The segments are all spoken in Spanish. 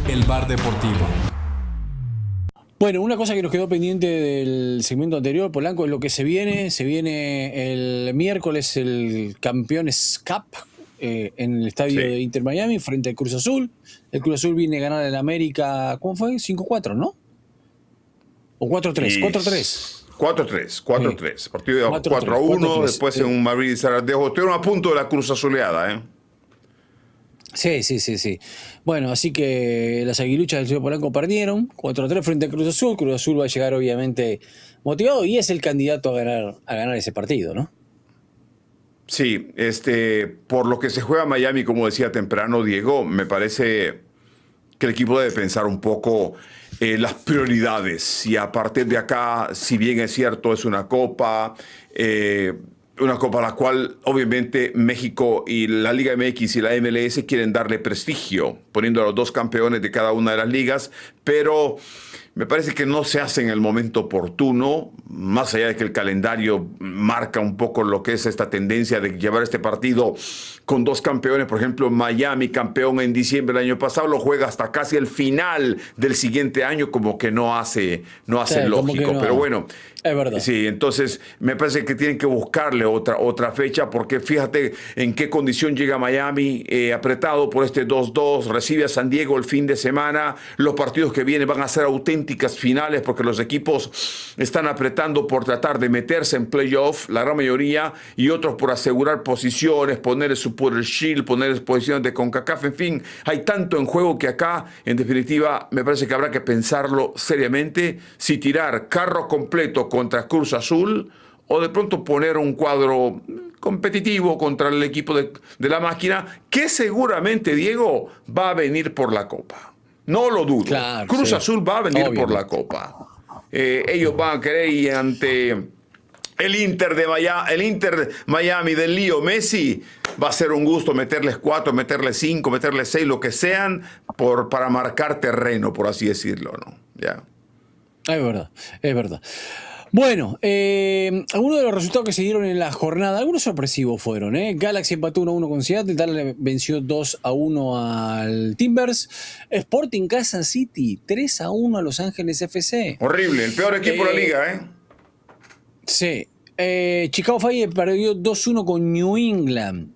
El Bar Deportivo. Bueno, una cosa que nos quedó pendiente del segmento anterior, Polanco, es lo que se viene. Se viene el miércoles el Campeones Cup en el estadio de Inter Miami frente al Cruz Azul. El Cruz Azul viene a ganar en América, ¿cómo fue? 5-4, ¿no? ¿O 4-3? 4-3. 4-3. Sí. Partido de 4-1, después en un Madrid y Zaragoza. Estuvieron a punto de la Cruz Azuleada, ¿eh? Sí. Bueno, así que las aguiluchas del señor Polanco perdieron 4-3 frente al Cruz Azul. Cruz Azul va a llegar obviamente motivado y es el candidato a ganar ese partido, ¿no? Sí, por lo que se juega Miami, como decía temprano Diego, me parece que el equipo debe pensar un poco las prioridades. Y a partir de acá, si bien es cierto, es una copa a la cual obviamente México y la Liga MX y la MLS quieren darle prestigio, poniendo a los dos campeones de cada una de las ligas, pero me parece que no se hace en el momento oportuno, más allá de que el calendario marca un poco lo que es esta tendencia de llevar este partido con dos campeones. Por ejemplo, Miami, campeón en diciembre del año pasado, lo juega hasta casi el final del siguiente año, como que no hace lógico. No. Pero bueno, es verdad. Sí, entonces me parece que tienen que buscarle otra fecha, porque fíjate en qué condición llega Miami, apretado por este 2-2, recibe a San Diego el fin de semana. Los partidos que vienen van a ser auténticas finales, porque los equipos están apretando por tratar de meterse en playoff, la gran mayoría, y otros por asegurar posiciones, poner su Supporter Shield, poner posiciones de CONCACAF, en fin, hay tanto en juego que acá, en definitiva, me parece que habrá que pensarlo seriamente, si tirar carro completo contra Cruz Azul o de pronto poner un cuadro competitivo contra el equipo de la máquina, que seguramente, Diego, va a venir por la Copa. No lo dudo. Claro, Cruz sí. Azul va a venir Obviamente por la Copa. Ellos van a querer ir ante el Inter Miami del Lío Messi. Va a ser un gusto meterles 4, meterles 5, meterles 6, lo que sean, para marcar terreno, por así decirlo, ¿no? Ya. Es verdad. Bueno, algunos de los resultados que se dieron en la jornada, algunos sorpresivos fueron, ¿eh? Galaxy empató 1-1 con Seattle, Dallas venció 2-1 al Timbers, Sporting Kansas City 3-1 a Los Ángeles FC. Horrible, el peor equipo de la liga, ¿eh? Sí. Chicago Fire perdió 2-1 con New England.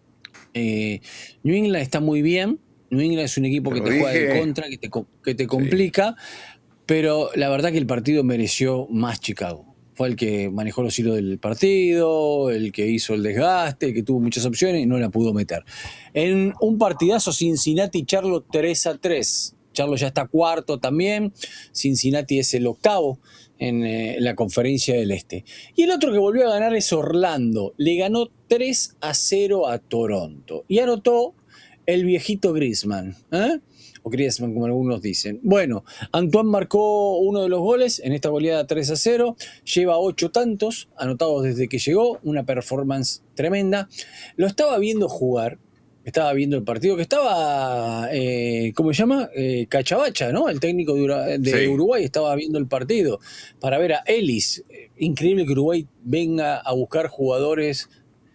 New England está muy bien. New England es un equipo que te juega de contra, que te complica. Pero la verdad que el partido mereció más Chicago. Fue el que manejó los hilos del partido, el que hizo el desgaste, el que tuvo muchas opciones y no la pudo meter. En un partidazo, Cincinnati y Charlotte 3-3. Charlotte ya está cuarto también. Cincinnati es el octavo en la conferencia del Este. Y el otro que volvió a ganar es Orlando. Le ganó 3-0 a Toronto. Y anotó el viejito Griezmann. O Griezmann, como algunos dicen. Bueno, Antoine marcó uno de los goles en esta goleada 3-0. Lleva 8 tantos anotados desde que llegó. Una performance tremenda. Lo estaba viendo jugar. Estaba viendo el partido que estaba, ¿cómo se llama? Cachabacha, ¿no? El técnico de Uruguay estaba viendo el partido para ver a Ellis. Increíble que Uruguay venga a buscar jugadores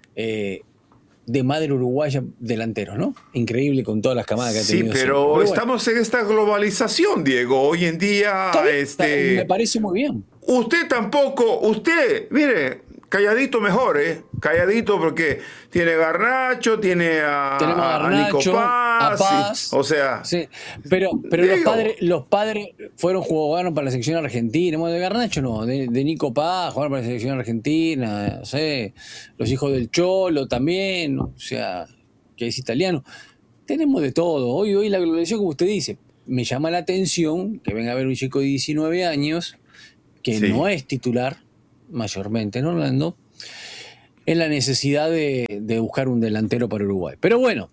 de madre uruguaya delanteros, ¿no? Increíble con todas las camadas que ha tenido. Sí, pero bueno, estamos en esta globalización, Diego. Hoy en día, me parece muy bien. Usted, mire, calladito mejor, ¿eh? Calladito, porque tiene Garnacho, tiene a Nico Paz. O sea. Sí, pero los padres jugaron para la selección argentina. Bueno, de Garnacho no, de Nico Paz, jugaron para la selección argentina. No sé, los hijos del Cholo también, o sea, que es italiano. Tenemos de todo. Hoy la globalización, como usted dice, me llama la atención que venga a ver un chico de 19 años que no es titular, mayormente en Orlando, en la necesidad de buscar un delantero para Uruguay. Pero bueno,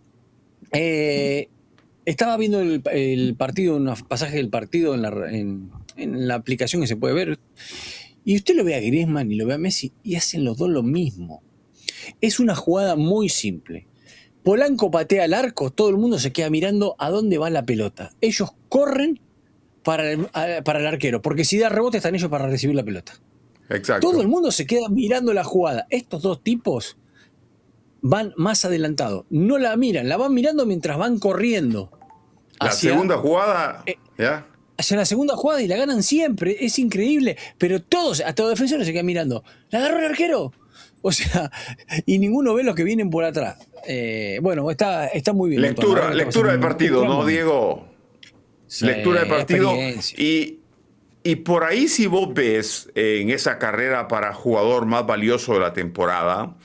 estaba viendo el partido, un pasaje del partido en la aplicación que se puede ver, y usted lo ve a Griezmann y lo ve a Messi y hacen los dos lo mismo. Es una jugada muy simple. Polanco patea al arco, todo el mundo se queda mirando a dónde va la pelota. Ellos corren para el arquero, porque si da rebote están ellos para recibir la pelota. Exacto. Todo el mundo se queda mirando la jugada. Estos dos tipos van más adelantados. No la miran, la van mirando mientras van corriendo. La segunda jugada, ¿ya? Hacia la segunda jugada y la ganan siempre, es increíble, pero todos, hasta los defensores se quedan mirando. ¿La agarró el arquero? O sea, y ninguno ve los que vienen por atrás. Bueno, está muy bien. Lectura de partido, ¿no, Diego? Sí, lectura de partido. Y por ahí, si vos ves en esa carrera para jugador más valioso de la temporada,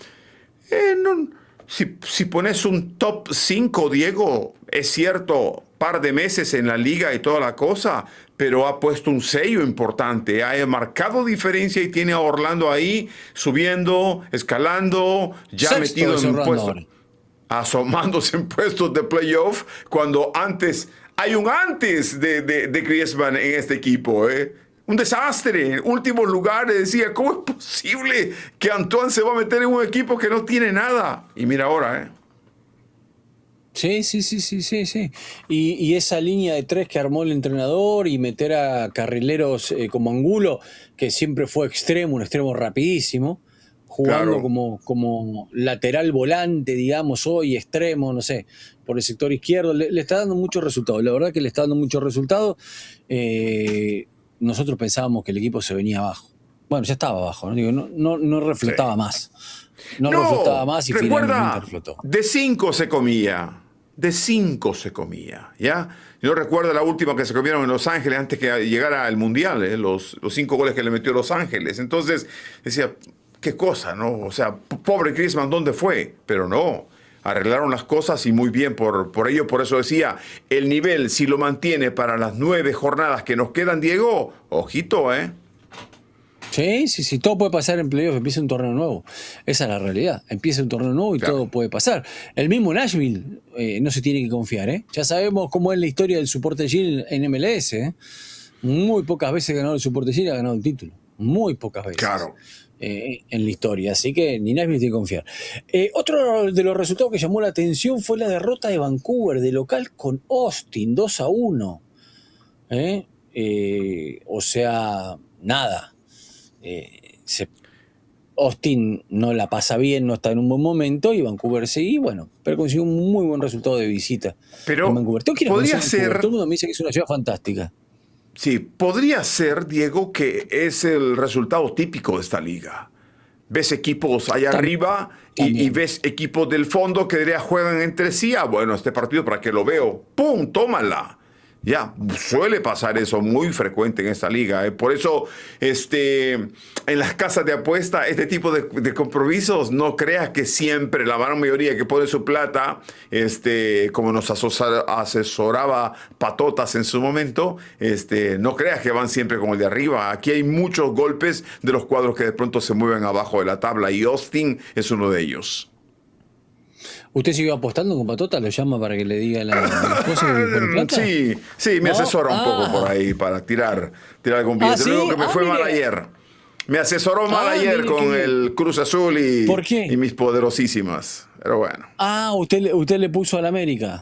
si pones un top 5, Diego, es cierto, par de meses en la liga y toda la cosa, pero ha puesto un sello importante, ha marcado diferencia y tiene a Orlando ahí subiendo, escalando, ya sexto metido en puestos, asomándose en puestos de playoff, cuando hay un antes de Griezmann en este equipo, Un desastre, últimos lugares, decía, ¿cómo es posible que Antoine se va a meter en un equipo que no tiene nada? Y mira ahora, Sí. Y esa línea de 3 que armó el entrenador y meter a carrileros como Angulo, que siempre fue un extremo rapidísimo, jugando como lateral volante, digamos, hoy extremo, no sé, por el sector izquierdo, le está dando muchos resultados. La verdad que le está dando muchos resultados. Nosotros pensábamos que el equipo se venía abajo. Bueno, ya estaba abajo, ¿no? Digo, no reflotaba más. No reflotaba más y finalmente reflotó. De 5 se comía. ¿Ya? Yo recuerdo la última que se comieron en Los Ángeles antes que llegara el Mundial, los 5 goles que le metió Los Ángeles. Entonces, decía, qué cosa, ¿no? O sea, pobre Griezmann, ¿dónde fue? Pero no, arreglaron las cosas y muy bien por ello. Por eso decía, el nivel, si lo mantiene para las 9 jornadas que nos quedan, Diego, ojito, Sí, todo puede pasar en playoff, empieza un torneo nuevo. Esa es la realidad. Empieza un torneo nuevo y todo puede pasar. El mismo Nashville no se tiene que confiar, Ya sabemos cómo es la historia del Supporter Shield en MLS, Muy pocas veces ganado el Supporter Shield y ha ganado el título. Muy pocas veces. Claro. En la historia. Así que ni Nashville tiene que confiar. Otro de los resultados que llamó la atención fue la derrota de Vancouver de local con Austin, 2-1. O sea, nada. Austin no la pasa bien, no está en un buen momento y Vancouver sí, pero consiguió un muy buen resultado de visita. Pero en Vancouver. podría ser. Todo el mundo me dice que es una ciudad fantástica. Sí, podría ser, Diego, que es el resultado típico de esta liga. Ves equipos allá arriba y ves equipos del fondo que juegan entre sí. Bueno, este partido para que lo veo. ¡Pum! ¡Tómala! Ya, suele pasar eso muy frecuente en esta liga. Por eso, en las casas de apuesta, este tipo de compromisos, no creas que siempre la gran mayoría que pone su plata, como nos asesoraba Patotas en su momento, no creas que van siempre como el de arriba. Aquí hay muchos golpes de los cuadros que de pronto se mueven abajo de la tabla y Austin es uno de ellos. ¿Usted siguió apostando con Patota? ¿Lo llama para que le diga la esposa que pone plata? Sí, me asesora un poco por ahí para tirar algún billete. ¿Sí? Lo único que me fue mal ayer. Me asesoró mal ayer con el Cruz Azul y mis poderosísimas. Pero bueno. Usted le puso al América.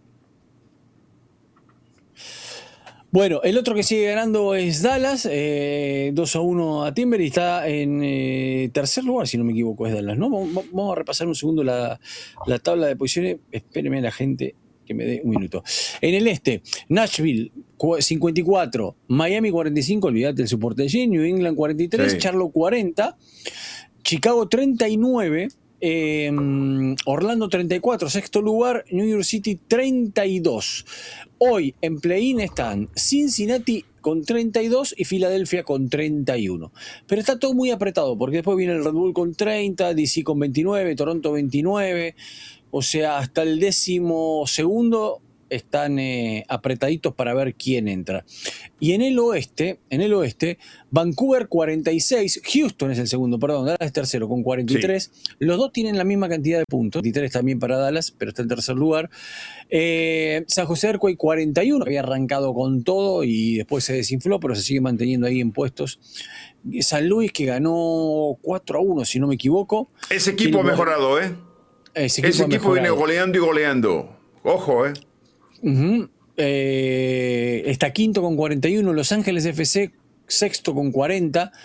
Bueno, el otro que sigue ganando es Dallas, 2-1 a Timber y está en tercer lugar, si no me equivoco, es Dallas, ¿no? Vamos a repasar un segundo la tabla de posiciones. Espérenme la gente que me dé un minuto. En el este, Nashville 54, Miami 45, olvídate el soporte de G, New England 43, Charlotte 40, Chicago 39, Orlando 34, sexto lugar, New York City 32. Hoy en play-in están Cincinnati con 32 y Filadelfia con 31. Pero está todo muy apretado porque después viene el Red Bull con 30, DC con 29, Toronto 29. O sea, hasta el 12º están apretaditos para ver quién entra. Y en el oeste, Vancouver 46, Houston es el segundo, perdón, Dallas es tercero con 43. Sí. Los dos tienen la misma cantidad de puntos, 23 también para Dallas, pero está en tercer lugar. San José Earthquake 41, había arrancado con todo y después se desinfló, pero se sigue manteniendo ahí en puestos. San Luis que ganó 4-1, si no me equivoco. Ese equipo ha mejorado, Ese equipo viene goleando y goleando. Ojo, Está quinto con 41, Los Ángeles FC sexto con 40,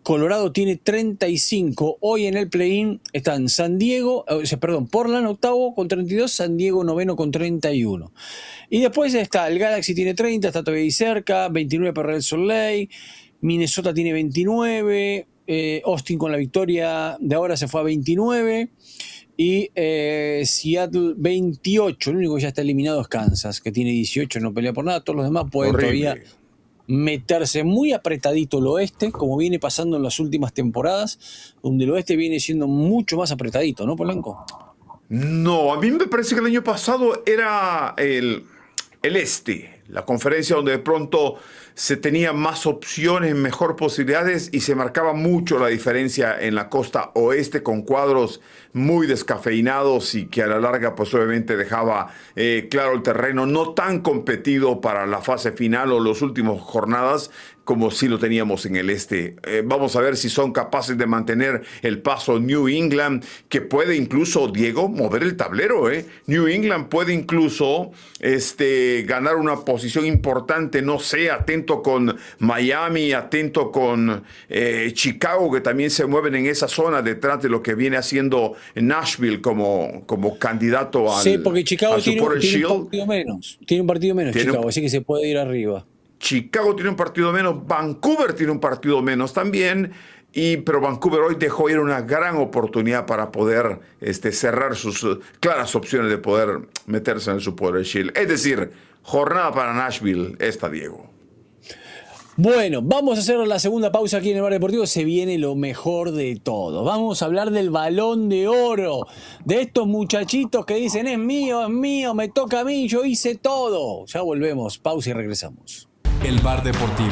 Colorado tiene 35. Hoy en el play-in están Portland octavo con 32, San Diego noveno con 31. Y después está el Galaxy tiene 30, está todavía ahí cerca, 29 para Real Salt Lake, Minnesota tiene 29, Austin con la victoria de ahora se fue a 29 y Seattle 28. El único que ya está eliminado es Kansas, que tiene 18, no pelea por nada. Todos los demás pueden todavía meterse. Muy apretadito el oeste, como viene pasando en las últimas temporadas, donde el oeste viene siendo mucho más apretadito, ¿no, Polanco? No, a mí me parece que el año pasado era el este, la conferencia donde de pronto se tenía más opciones, mejor posibilidades y se marcaba mucho la diferencia en la costa oeste con cuadros muy descafeinados y que a la larga pues obviamente dejaba claro el terreno no tan competido para la fase final o las últimas jornadas como sí lo teníamos en el este. Vamos a ver si son capaces de mantener el paso New England, que puede incluso, Diego, mover el tablero. New England puede incluso ganar una posición importante, no sé, atento con Miami, atento con Chicago, que también se mueven en esa zona detrás de lo que viene haciendo Nashville como candidato al, porque Chicago al Supporter tiene Shield. un partido menos. Tiene un partido menos Chicago, así que se puede ir arriba. Chicago tiene un partido menos, Vancouver tiene un partido menos también, pero Vancouver hoy dejó ir una gran oportunidad para poder cerrar sus claras opciones de poder meterse en el Supporter Shield. Es decir, jornada para Nashville esta, Diego. Bueno, vamos a hacer la segunda pausa aquí en el Bar Deportivo. Se viene lo mejor de todo. Vamos a hablar del Balón de Oro. De estos muchachitos que dicen, es mío, me toca a mí, yo hice todo. Ya volvemos, pausa y regresamos. El Bar Deportivo.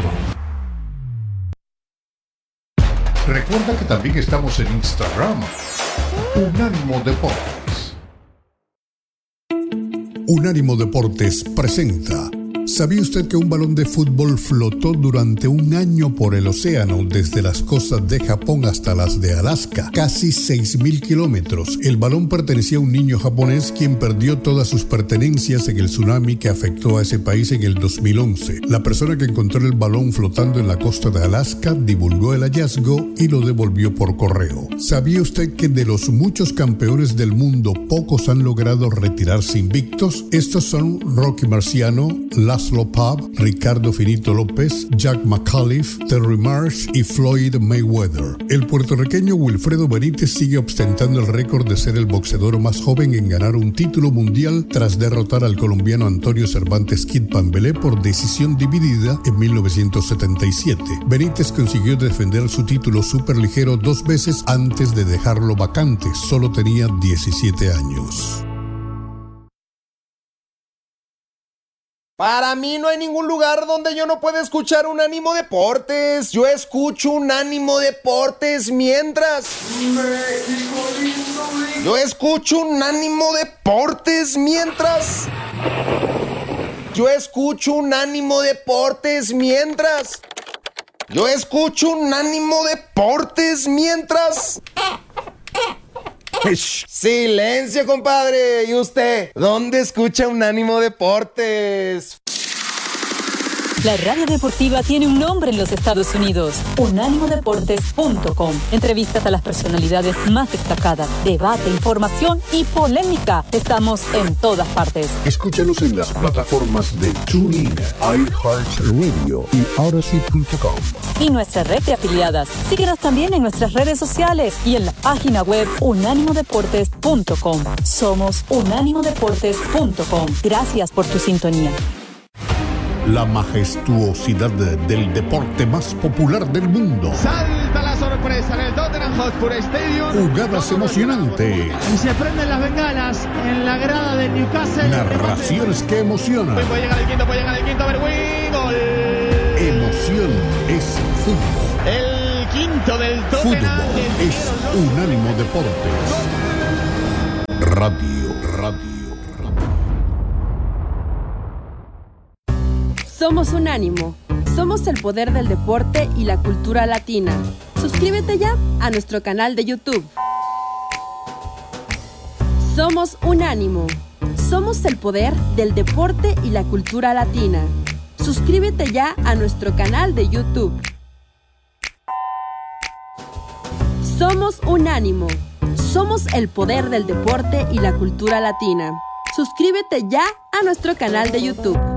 Recuerda que también estamos en Instagram. Unánimo Deportes. Unánimo Deportes presenta. ¿Sabía usted que un balón de fútbol flotó durante un año por el océano desde las costas de Japón hasta las de Alaska? Casi 6.000 kilómetros. El balón pertenecía a un niño japonés quien perdió todas sus pertenencias en el tsunami que afectó a ese país en el 2011. La persona que encontró el balón flotando en la costa de Alaska divulgó el hallazgo y lo devolvió por correo. ¿Sabía usted que de los muchos campeones del mundo pocos han logrado retirarse invictos? Estos son Rocky Marciano, Laszlo Pav, Ricardo Finito López, Jack McAuliffe, Terry Marsh y Floyd Mayweather. El puertorriqueño Wilfredo Benítez sigue ostentando el récord de ser el boxeador más joven en ganar un título mundial tras derrotar al colombiano Antonio Cervantes Kid Pambelé por decisión dividida en 1977. Benítez consiguió defender su título superligero 2 veces antes de dejarlo vacante. Solo tenía 17 años. Para mí no hay ningún lugar donde yo no pueda escuchar Unánimo Deportes. Yo escucho Unánimo Deportes mientras... Yo escucho Unánimo Deportes mientras... Yo escucho Unánimo Deportes mientras... Yo escucho Unánimo Deportes mientras... Silencio, compadre. ¿Y usted? ¿Dónde escucha Unánimo Deportes? La radio deportiva tiene un nombre en los Estados Unidos: unánimodeportes.com. Entrevistas a las personalidades más destacadas, debate, información y polémica. Estamos en todas partes. Escúchanos en las plataformas de TuneIn, iHeartRadio y Odyssey.com. Y nuestra red de afiliadas. Síguenos también en nuestras redes sociales y en la página web unánimodeportes.com. Somos unánimodeportes.com. Gracias por tu sintonía. La majestuosidad del deporte más popular del mundo. Salta la sorpresa en el Tottenham Hotspur Stadium. Jugadas emocionantes. Y se prenden las bengalas en la grada del Newcastle. Narraciones que emocionan. Puede llegar el quinto, a ver, gol. Emoción es fútbol. El quinto del Tottenham. Fútbol es Unánimo Deportes. Radio. Somos Unánimo. Somos el poder del deporte y la cultura latina. Suscríbete ya a nuestro canal de YouTube. Somos Unánimo. Somos el poder del deporte y la cultura latina. Suscríbete ya a nuestro canal de YouTube. Somos Unánimo. Somos el poder del deporte y la cultura latina. Suscríbete ya a nuestro canal de YouTube.